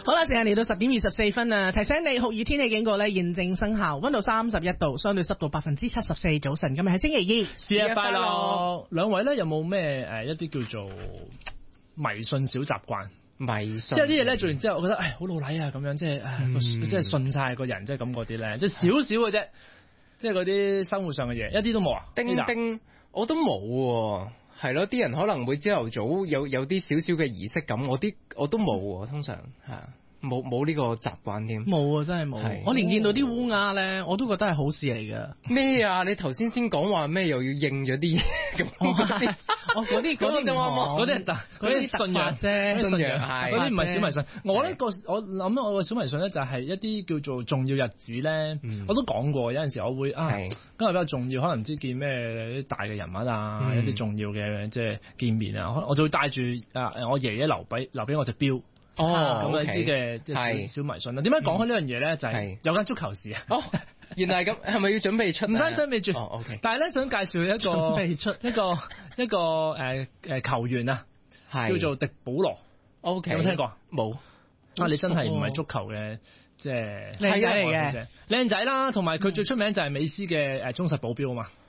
好啦，時間嚟到10:24啊！提醒你酷熱天氣警告咧現正生效，溫度31度，相對濕度74%。早晨，今日係星期二， 節日快樂！兩位咧有冇咩一啲叫做迷信小習慣？ 迷信即係啲嘢咧做完之後，我覺得好老禮啊咁樣，即係信晒個人，即係咁嗰啲咧，即係少少嘅啫，即係嗰啲生活上嘅嘢，一啲都冇啊！ 叮，我都冇喎。係咯，啲人可能會朝頭早有啲少少嘅儀式感，我都冇喎，通常係冇呢個習慣添。 冇啊，真係冇。我連見到啲烏鴉咧，我都覺得係好事嚟噶。 咩啊？你頭先講話咩？又要應咗啲嘢咁？ 嗰啲信仰啫，信仰係嗰啲唔係小迷信。我諗我個小迷信咧就係一啲叫做重要日子咧，我都講過有陣時我會今日比較重要，可能唔知見咩啲大嘅人物啊，一啲重要嘅即係見面啊，我就會帶住我爺爺留俾我隻錶。咁呢啲嘅即係小迷信啦。點解講開呢樣嘢咧？就係有間足球事啊！ 原來係咁，係咪要準備出？ 唔使準備住。 OK。 但係咧想介紹一個球員啊，叫做迪保羅。 OK。 有冇聽過？ 冇。 你真係唔係足球嘅，即係靚仔嚟嘅， 靚仔啦。同埋佢最出名就係美斯嘅忠實保鏢啊嘛。